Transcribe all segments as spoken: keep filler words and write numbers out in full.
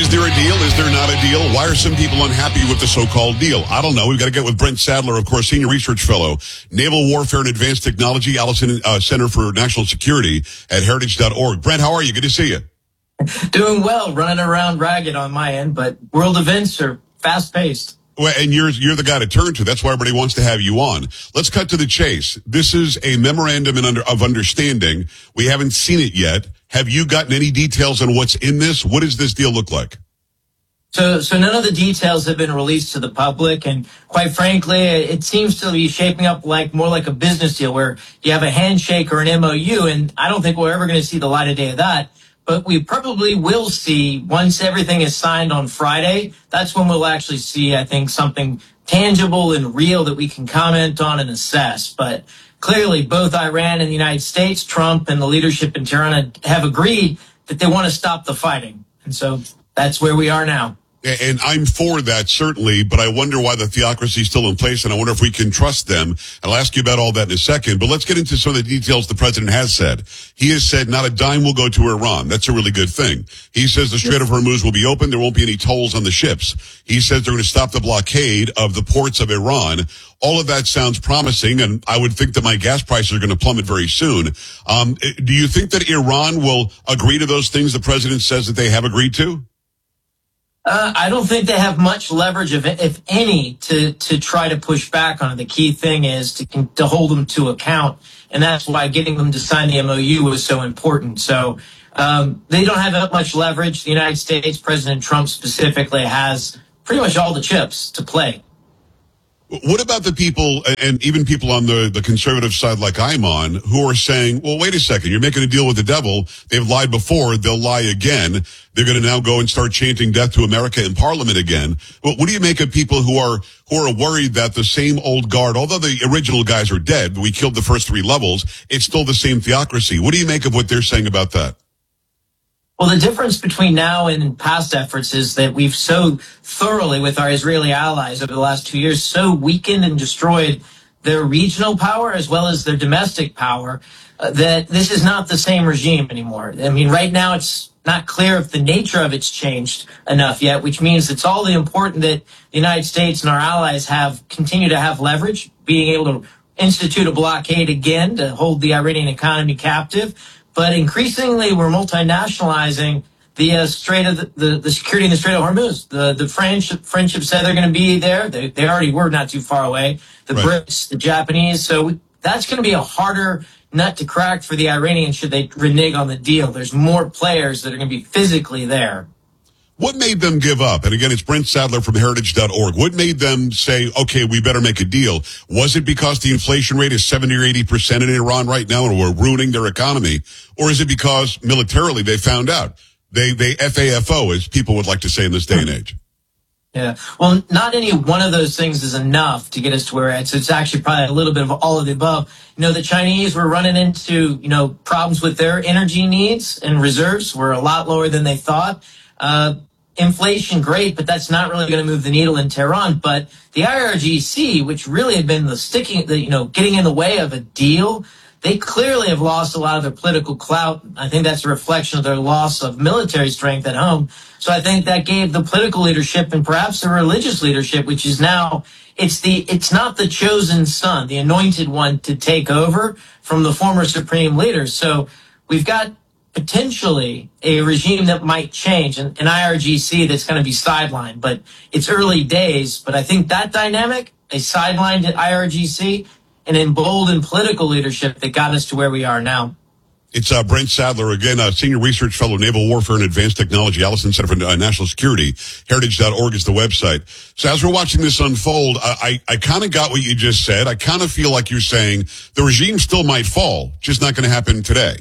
Is there a deal? Is there not a deal? Why are some people unhappy with the so-called deal? I don't know. We've got to get with Brent Sadler, of course, Senior Research Fellow, Naval Warfare and Advanced Technology, Allison uh, Center for National Security at heritage dot org. Brent, how are you? Good to see you. Doing well, running around ragged on my end, but world events are fast-paced. Well, and you're you're the guy to turn to. That's why everybody wants to have you on. Let's cut to the chase. This is a memorandum in under, of understanding. We haven't seen it yet. Have you gotten any details on what's in this? What does this deal look like? So, so none of the details have been released to the public, and quite frankly, it seems to be shaping up like more like a business deal where you have a handshake or an M O U, and I don't think we're ever going to see the light of day of that. But we probably will see, once everything is signed on Friday, that's when we'll actually see, I think, something tangible and real that we can comment on and assess. But clearly, both Iran and the United States, Trump and the leadership in Tehran have agreed that they want to stop the fighting. And so that's where we are now. And I'm for that, certainly, but I wonder why the theocracy is still in place, and I wonder if we can trust them. I'll ask you about all that in a second, but let's get into some of the details the president has said. He has said not a dime will go to Iran. That's a really good thing. He says the Strait of Hormuz will be open. There won't be any tolls on the ships. He says they're going to stop the blockade of the ports of Iran. All of that sounds promising, and I would think that my gas prices are going to plummet very soon. Um, do you think that Iran will agree to those things the president says that they have agreed to? Uh, I don't think they have much leverage, if, if any, to, to try to push back on it. The key thing is to, to hold them to account, and that's why getting them to sign the M O U was so important. So um, they don't have that much leverage. The United States, President Trump specifically, has pretty much all the chips to play. What about the people, and even people on the, the conservative side like I'm on, who are saying, well, wait a second, you're making a deal with the devil. They've lied before. They'll lie again. They're going to now go and start chanting death to America in Parliament again. Well, what do you make of people who are who are worried that the same old guard, although the original guys are dead, we killed the first three levels, it's still the same theocracy. What do you make of what they're saying about that? Well, the difference between now and past efforts is that we've so thoroughly, with our Israeli allies over the last two years, so weakened and destroyed their regional power as well as their domestic power uh, that this is not the same regime anymore. I mean, right now it's not clear if the nature of it's changed enough yet, which means it's all the important that the United States and our allies have continue to have leverage, being able to institute a blockade again to hold the Iranian economy captive. But increasingly, we're multinationalizing the uh, Strait of the, the, the security in the Strait of Hormuz. The the French French have said they're going to be there. They they already were not too far away. The right. Brits, the Japanese. So that's going to be a harder nut to crack for the Iranians should they renege on the deal. There's more players that are going to be physically there. What made them give up? And again, it's Brent Sadler from heritage dot org. What made them say, okay, we better make a deal? Was it because the inflation rate is seventy or eighty percent in Iran right now and we're ruining their economy? Or is it because militarily they found out? They, they F A F O, as people would like to say in this day and age. Yeah. Well, not any one of those things is enough to get us to where it's, it's actually probably a little bit of all of the above. You know, the Chinese were running into, you know, problems with their energy needs and reserves were a lot lower than they thought. Uh, Inflation, great, but that's not really going to move the needle in Tehran. But the I R G C, which really had been the sticking, the, you know, getting in the way of a deal, they clearly have lost a lot of their political clout. I think that's a reflection of their loss of military strength at home. So I think that gave the political leadership and perhaps the religious leadership, which is now, it's the, it's not the chosen son, the anointed one to take over from the former supreme leaders. So we've got potentially a regime that might change, an, an I R G C that's going to be sidelined. But it's early days. But I think that dynamic, a sidelined I R G C, and emboldened political leadership that got us to where we are now. It's uh, Brent Sadler, again, a senior research fellow, Naval Warfare and Advanced Technology, Allison Center for uh, National Security. heritage dot org is the website. So as we're watching this unfold, I, I, I kind of got what you just said. I kind of feel like you're saying the regime still might fall, just not going to happen today.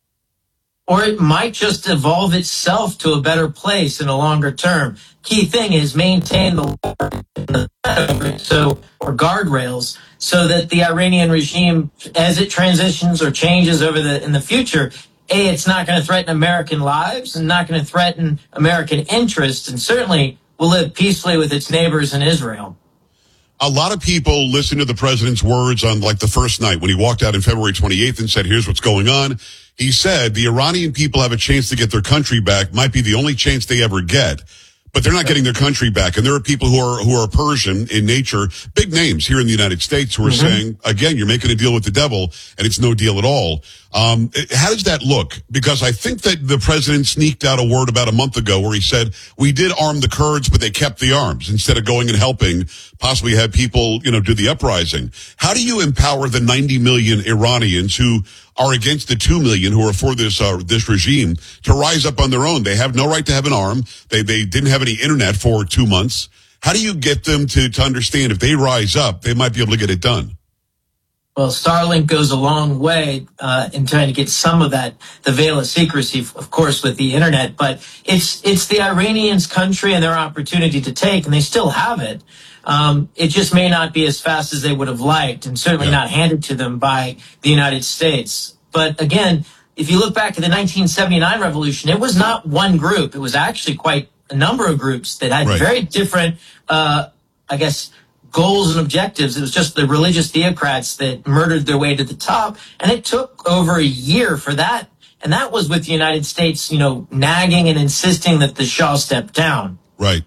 Or it might just evolve itself to a better place in a longer term. Key thing is maintain the so or guardrails so that the Iranian regime, as it transitions or changes over the in the future, A, it's not going to threaten American lives and not going to threaten American interests, and certainly will live peacefully with its neighbors in Israel. A lot of people listened to the president's words on like the first night when he walked out on February twenty-eighth and said, here's what's going on. He said the Iranian people have a chance to get their country back, might be the only chance they ever get. But they're not getting their country back. And there are people who are who are Persian in nature, big names here in the United States who are mm-hmm. saying, again, you're making a deal with the devil, and it's no deal at all. Um, how does that look? Because I think that the president sneaked out a word about a month ago where he said, we did arm the Kurds, but they kept the arms instead of going and helping possibly have people, you know, do the uprising. How do you empower the ninety million Iranians who are against the two million who are for this uh, this regime to rise up on their own? They have no right to have an arm. They they didn't have any internet for two months. How do you get them to, to understand if they rise up, they might be able to get it done? Well, Starlink goes a long way uh, in trying to get some of that, the veil of secrecy, of course, with the internet. But it's it's the Iranians' country and their opportunity to take, and they still have it. Um, it just may not be as fast as they would have liked, and certainly yeah. not handed to them by the United States. But again, if you look back at the nineteen seventy-nine revolution, it was not one group. It was actually quite a number of groups that had right. very different, uh, I guess, goals and objectives. It was just the religious theocrats that murdered their way to the top. And it took over a year for that. And that was with the United States, you know, nagging and insisting that the Shah step down. Right.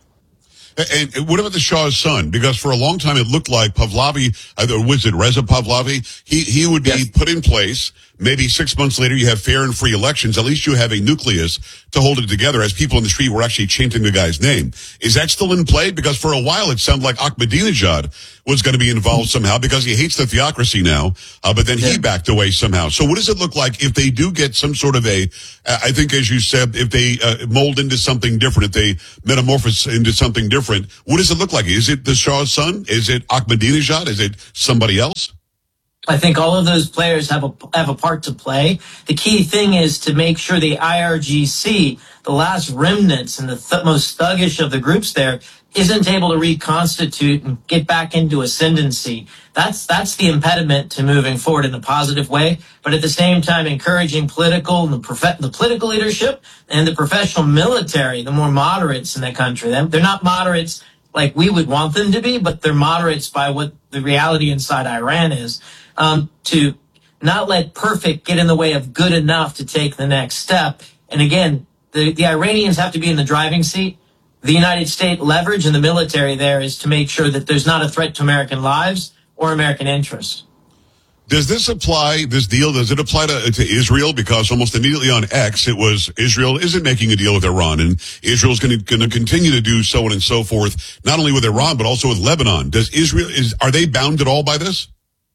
And what about the Shah's son? Because for a long time it looked like Pahlavi, either was it Reza Pahlavi? He he would be yes. put in place. Maybe six months later you have fair and free elections. At least you have a nucleus to hold it together as people in the street were actually chanting the guy's name. Is that still in play? Because for a while it sounded like Ahmadinejad was going to be involved somehow because he hates the theocracy now, uh, but then yeah. he backed away somehow. So what does it look like if they do get some sort of a, uh, I think as you said, if they uh, mold into something different, if they metamorphose into something different, what does it look like? Is it the Shah's son? Is it Ahmadinejad? Is it somebody else? I think all of those players have a have a part to play. The key thing is to make sure the I R G C, the last remnants and the th- most thuggish of the groups there, isn't able to reconstitute and get back into ascendancy. That's that's the impediment to moving forward in a positive way. But at the same time, encouraging political and the, prof- the political leadership and the professional military, the more moderates in the country. They're not moderates like we would want them to be, but they're moderates by what the reality inside Iran is. Um, to not let perfect get in the way of good enough to take the next step. And again, the, the Iranians have to be in the driving seat. The United States leverage in the military there is to make sure that there's not a threat to American lives or American interests. Does this apply, this deal, does it apply to, to Israel? Because almost immediately on X, it was Israel isn't making a deal with Iran, and Israel's going to continue to do so on and so forth, not only with Iran, but also with Lebanon. Does Israel, is, are they bound at all by this?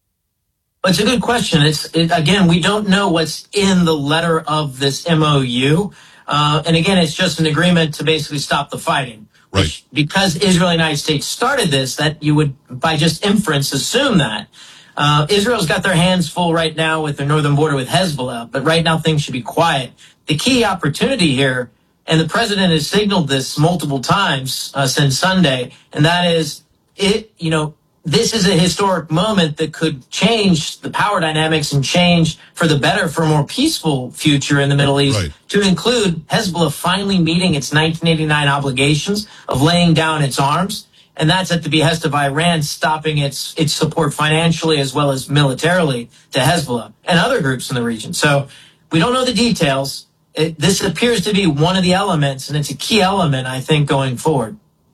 It's a good question. It's it, again, we don't know what's in the letter of this M O U. Uh, and again, it's just an agreement to basically stop the fighting. Right. Which, because Israel and the United States started this, that you would, by just inference, assume that. Uh, Israel's got their hands full right now with their northern border with Hezbollah, but right now things should be quiet. The key opportunity here, and the president has signaled this multiple times uh, since Sunday, and that is, it, you know, this is a historic moment that could change the power dynamics and change for the better for a more peaceful future in the Middle East, right. to include Hezbollah finally meeting its nineteen eighty-nine obligations of laying down its arms. And that's at the behest of Iran stopping its its support financially as well as militarily to Hezbollah and other groups in the region. So we don't know the details. It, this appears to be one of the elements, and it's a key element, I think, going forward.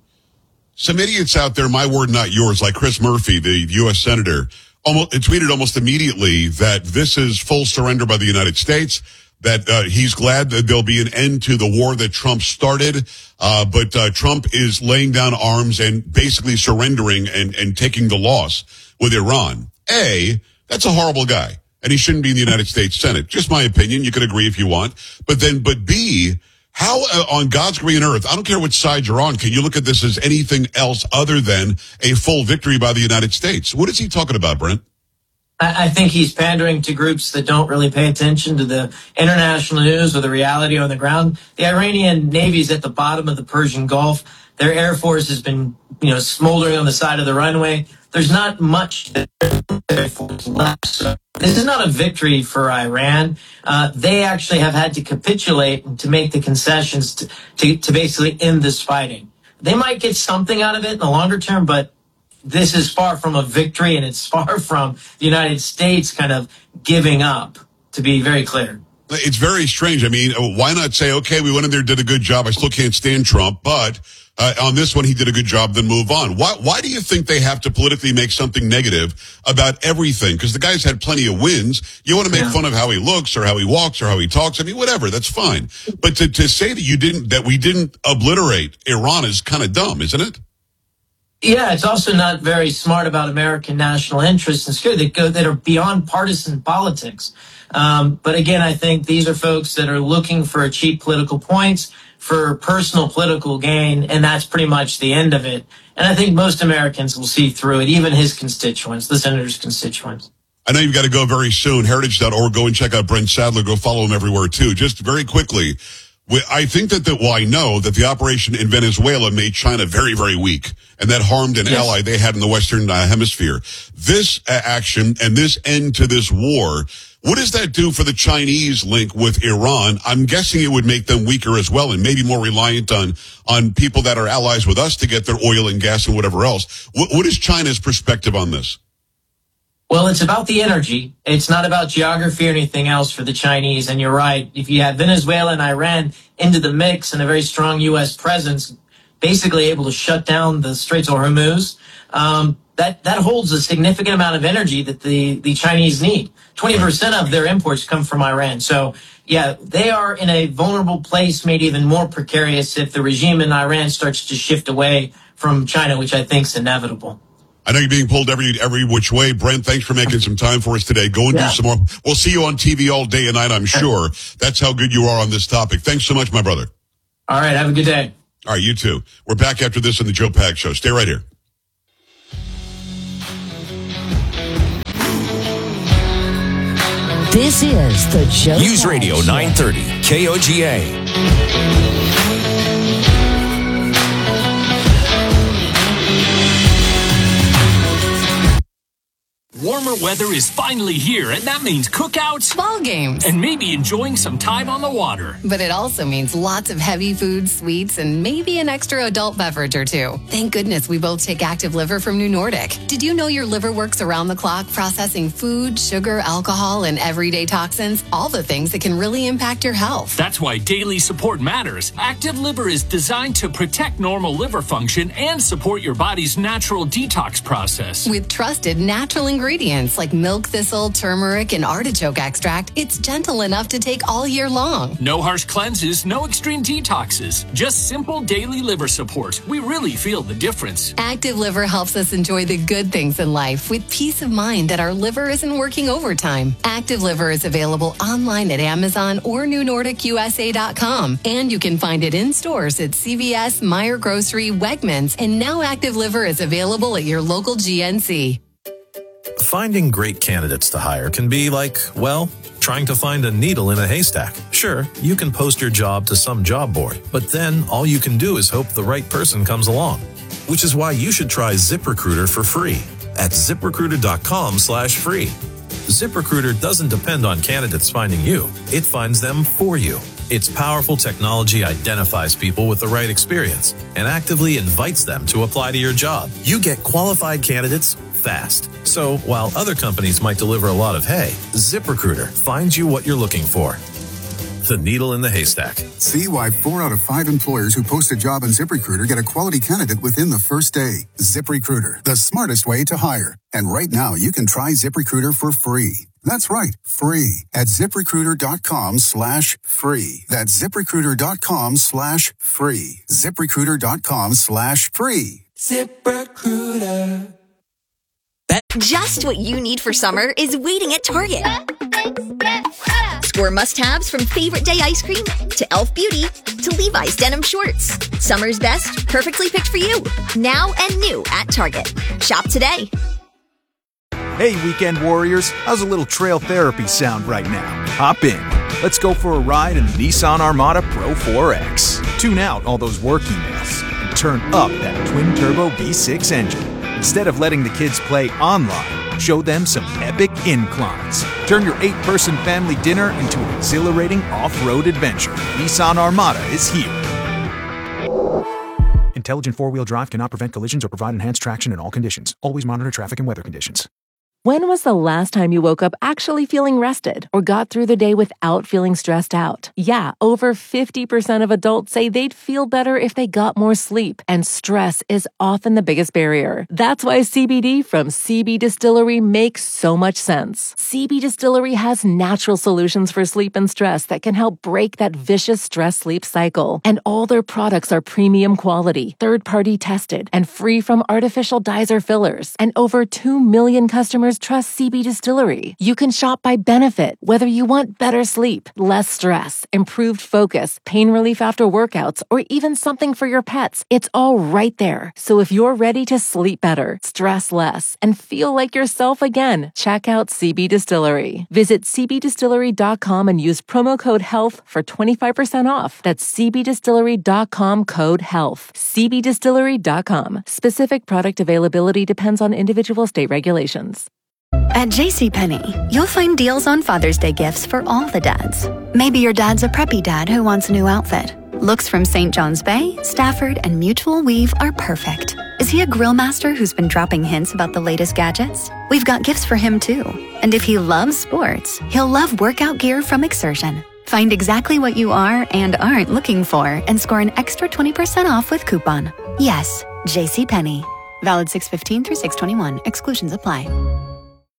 Some idiots out there, my word, not yours, like Chris Murphy, the U S senator, almost tweeted almost immediately that this is full surrender by the United States, that uh, he's glad that there'll be an end to the war that Trump started, uh, but uh, Trump is laying down arms and basically surrendering and, and taking the loss with Iran. A, that's a horrible guy, and he shouldn't be in the United States Senate. Just my opinion. You can agree if you want. But then, but B, how uh, on God's green earth, I don't care which side you're on, can you look at this as anything else other than a full victory by the United States? What is he talking about, Brent? I think he's pandering to groups that don't really pay attention to the international news or the reality on the ground. The Iranian Navy is at the bottom of the Persian Gulf. Their Air Force has been, you know, smoldering on the side of the runway. There's not much Air Force left. So this is not a victory for Iran. Uh, they actually have had to capitulate and to make the concessions to, to, to basically end this fighting. They might get something out of it in the longer term, but this is far from a victory, and it's far from the United States kind of giving up, to be very clear. It's very strange. I mean, why not say, okay, we went in there, did a good job. I still can't stand Trump, but uh, on this one, he did a good job, then move on. Why, why do you think they have to politically make something negative about everything? Because the guy's had plenty of wins. You want to make yeah. fun of how he looks or how he walks or how he talks. I mean, whatever, that's fine. But to, to say that you didn't, that we didn't obliterate Iran is kind of dumb, isn't it? Yeah, it's also not very smart about American national interests and security that go that are beyond partisan politics. Um, but again, I think these are folks that are looking for cheap political points, for personal political gain, and that's pretty much the end of it. And I think most Americans will see through it, even his constituents, the senator's constituents. I know you've got to go very soon. Heritage dot org. Go and check out Brent Sadler. Go follow him everywhere, too. Just very quickly, I think that, the, well, I know that the operation in Venezuela made China very, very weak, and that harmed an yes. ally they had in the Western uh, Hemisphere. This uh, action and this end to this war, what does that do for the Chinese link with Iran? I'm guessing it would make them weaker as well and maybe more reliant on, on people that are allies with us to get their oil and gas and whatever else. What, what is China's perspective on this? Well, it's about the energy. It's not about geography or anything else for the Chinese. And you're right. If you have Venezuela and Iran into the mix and a very strong U S presence, basically able to shut down the Straits of Hormuz, um, that, that holds a significant amount of energy that the, the Chinese need. twenty percent of their imports come from Iran. So, yeah, they are in a vulnerable place, made even more precarious if the regime in Iran starts to shift away from China, which I think is inevitable. I know you're being pulled every every which way. Brent, thanks for making some time for us today. Go and yeah. do some more. We'll see you on T V all day and night, I'm sure. That's how good you are on this topic. Thanks so much, my brother. All right, have a good day. All right, you too. We're back after this on the Joe Pags Show. Stay right here. This is the Joe News Pags Radio Show. nine thirty, K O G A. Warmer weather is finally here, and that means cookouts, ball games, and maybe enjoying some time on the water. But it also means lots of heavy food, sweets, and maybe an extra adult beverage or two. Thank goodness we both take Active Liver from New Nordic. Did you know your liver works around the clock processing food, sugar, alcohol, and everyday toxins? All the things that can really impact your health. That's why daily support matters. Active Liver is designed to protect normal liver function and support your body's natural detox process. With trusted natural ingredients like milk thistle, turmeric, and artichoke extract, it's gentle enough to take all year long. No harsh cleanses, no extreme detoxes. Just simple daily liver support. We really feel the difference. Active Liver helps us enjoy the good things in life with peace of mind that our liver isn't working overtime. Active Liver is available online at Amazon or New Nordic U S A dot com. And you can find it in stores at C V S, Meijer Grocery, Wegmans, and now Active Liver is available at your local G N C. Finding great candidates to hire can be like, well, trying to find a needle in a haystack. Sure, you can post your job to some job board, but then all you can do is hope the right person comes along. Which is why you should try ZipRecruiter for free at ZipRecruiter.com slash free. ZipRecruiter doesn't depend on candidates finding you. It finds them for you. Its powerful technology identifies people with the right experience and actively invites them to apply to your job. You get qualified candidates fast. So while other companies might deliver a lot of hay, ZipRecruiter finds you what you're looking for. The needle in the haystack. See why four out of five employers who post a job on ZipRecruiter get a quality candidate within the first day. ZipRecruiter, the smartest way to hire. And right now, you can try ZipRecruiter for free. That's right, free at ZipRecruiter.com slash free. That's ZipRecruiter.com slash free. ZipRecruiter.com slash free. ZipRecruiter. Just what you need for summer is waiting at Target. Score must-haves from favorite day ice cream to e l f Beauty to Levi's denim shorts. Summer's best, perfectly picked for you. Now and new at Target. Shop today. Hey, weekend warriors. How's a little trail therapy sound right now? Hop in. Let's go for a ride in the Nissan Armada Pro four X. Tune out all those work emails and turn up that twin-turbo V six engine. Instead of letting the kids play online, show them some epic inclines. Turn your eight-person family dinner into an exhilarating off-road adventure. Nissan Armada is here. Intelligent four-wheel drive cannot prevent collisions or provide enhanced traction in all conditions. Always monitor traffic and weather conditions. When was the last time you woke up actually feeling rested or got through the day without feeling stressed out? Yeah, over fifty percent of adults say they'd feel better if they got more sleep, and stress is often the biggest barrier. That's why C B D from C B Distillery makes so much sense. C B Distillery has natural solutions for sleep and stress that can help break that vicious stress-sleep cycle. And all their products are premium quality, third-party tested, and free from artificial dyes or fillers. And over two million customers trust C B Distillery. You can shop by benefit, whether you want better sleep, less stress, improved focus, pain relief after workouts, or even something for your pets. It's all right there. So if you're ready to sleep better, stress less, and feel like yourself again, check out C B Distillery. Visit c b distillery dot com and use promo code HEALTH for twenty-five percent off. That's c b distillery dot com code HEALTH. c b distillery dot com. Specific product availability depends on individual state regulations. At JCPenney, you'll find deals on Father's Day gifts for all the dads. Maybe your dad's a preppy dad who wants a new outfit. Looks from Saint John's Bay, Stafford, and Mutual Weave are perfect. Is he a grill master who's been dropping hints about the latest gadgets? We've got gifts for him too. And if he loves sports, he'll love workout gear from Exertion. Find exactly what you are and aren't looking for and score an extra twenty percent off with coupon. Yes, JCPenney. Valid six fifteen through six twenty-one. Exclusions apply.